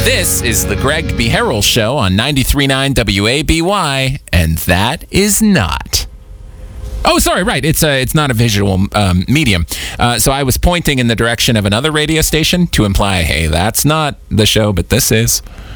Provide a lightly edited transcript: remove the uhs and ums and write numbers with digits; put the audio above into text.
This is the Greg B. Harrell Show on 93.9 WABY, and that is not. Oh, sorry, right. It's not a visual medium. So I was pointing in the direction of another radio station to imply, hey, that's not the show, but this is.